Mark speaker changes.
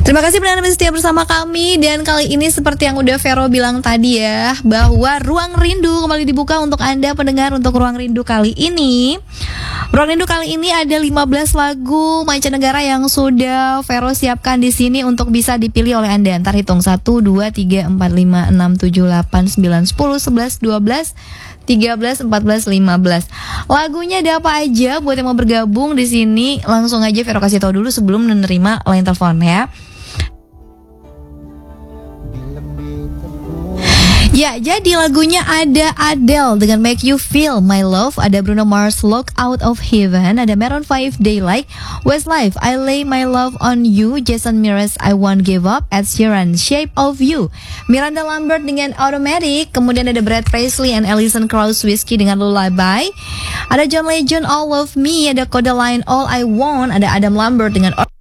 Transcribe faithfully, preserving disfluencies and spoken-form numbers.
Speaker 1: Terima kasih pendengar masih setia bersama kami. Dan kali ini seperti yang udah Vero bilang tadi ya, bahwa Ruang Rindu kembali dibuka untuk Anda pendengar. Untuk Ruang Rindu kali ini Ruang Rindu kali ini ada lima belas lagu mancanegara yang sudah Vero siapkan di sini untuk bisa dipilih oleh Anda. Ntar hitung satu, dua, tiga, empat, lima, enam, tujuh, delapan, sembilan, sepuluh, sebelas, dua belas, tiga belas, empat belas, lima belas. Lagunya ada apa aja? Buat yang mau bergabung di sini langsung aja Vero kasih tahu dulu sebelum menerima line telepon ya. Ya, jadi lagunya ada Adele dengan Make You Feel My Love, ada Bruno Mars Look Out of Heaven, ada Maroon five Daylight, Westlife I Lay My Love on You, Jason Mraz I Won't Give Up, Ed Sheeran Shape of You, Miranda Lambert dengan Automatic, kemudian ada Brad Paisley and Alison Krauss Whiskey dengan Lullaby, ada John Legend All of Me, ada Codaline All I Want, ada Adam Lambert dengan